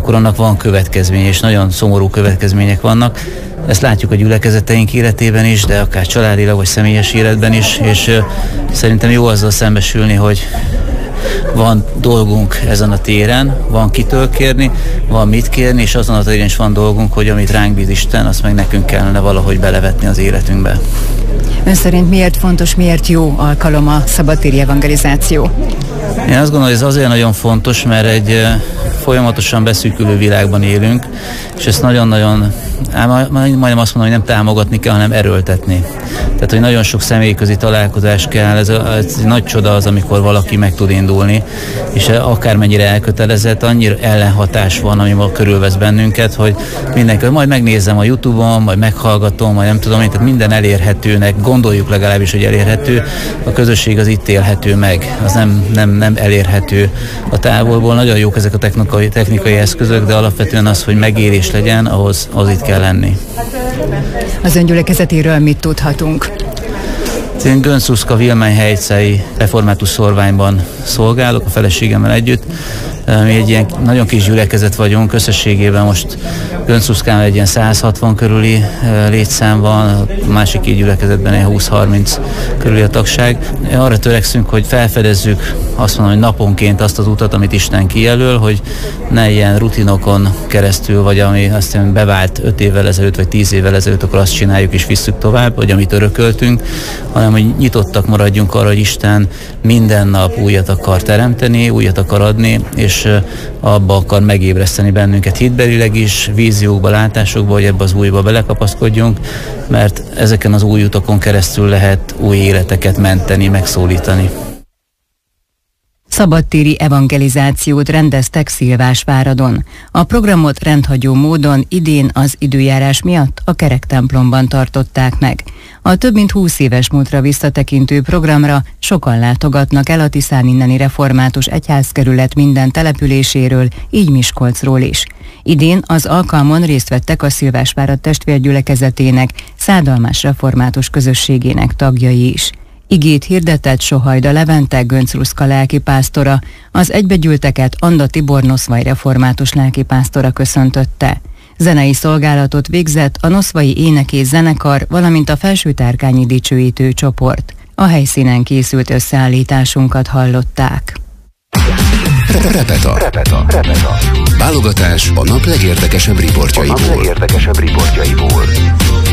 akkor annak van következménye, és nagyon szomorú következmények vannak. Ezt látjuk a gyülekezeteink életében is, de akár családilag vagy személyes életben is, és szerintem jó azzal szembesülni, hogy van dolgunk ezen a téren, van kitől kérni, van mit kérni, és azon a téren is van dolgunk, hogy amit ránk bíz Isten, azt meg nekünk kellene valahogy belevetni az életünkbe. Ön szerint miért fontos, miért jó alkalom a szabadtéri evangelizáció? Én azt gondolom, hogy ez azért nagyon fontos, mert egy folyamatosan beszűkülő világban élünk, és ezt nagyon-nagyon, majdnem azt mondom, hogy nem támogatni kell, hanem erőltetni. Tehát, hogy nagyon sok személyközi találkozás kell, ez nagy csoda az, amikor valaki meg tud indulni, és akármennyire elkötelezett, annyira ellenhatás van, ami körülvesz bennünket, hogy mindenki, majd megnézem a YouTube-on, majd meghallgatom, majd nem tudom én, tehát minden elérhetőnek, gondoljuk legalábbis, hogy elérhető, a közösség az itt élhető meg, az nem elérhető a távolból. Nagyon jók ezek a technikai eszközök, de alapvetően az, hogy megélés legyen, ahhoz itt kell lenni. Az öngyülekezetéről mit tudhatunk? Én Göncz-Uszka Vilmeny-Helycei református szorványban szolgálok a feleségemmel együtt. Mi egy ilyen nagyon kis gyülekezet vagyunk, összességében most Göncz-Uszkán egy ilyen 160 körüli létszám van, a másik két gyülekezetben egy 20-30 körüli a tagság. Arra törekszünk, hogy felfedezzük, azt mondom, hogy naponként azt az utat, amit Isten kijelöl, hogy ne ilyen rutinokon keresztül, vagy ami aztán bevált 5 évvel ezelőtt, vagy 10 évvel ezelőtt, akkor azt csináljuk és visszük tovább, vagy amit örököltünk, hanem hogy nyitottak maradjunk arra, hogy Isten minden nap újat akar teremteni, újat akar adni, és abba akar megébreszteni bennünket hitbelileg is, víziókba, látásokba, hogy ebbe az újba belekapaszkodjunk, mert ezeken az új utakon keresztül lehet új életeket menteni, megszólítani. Szabadtéri evangelizációt rendeztek Szilvásváradon. A programot rendhagyó módon idén az időjárás miatt a kerektemplomban tartották meg. A több mint 20 éves múltra visszatekintő programra sokan látogatnak el a Tiszán inneni református egyházkerület minden településéről, így Miskolcról is. Idén az alkalmon részt vettek a Szilvásvárad testvérgyülekezetének, Szádalmás református közösségének tagjai is. Igét hirdetett Sohajda Levente Göncz-Uszka lelkipásztora, az egybegyűlteket Anda Tibor noszvai református lelkipásztora köszöntötte. Zenei szolgálatot végzett a noszvai énekész zenekar, valamint a Felsőtárkányi dicsőítő csoport. A helyszínen készült összeállításunkat hallották. Repeta. Válogatás a nap legérdekesebb riportjaiból.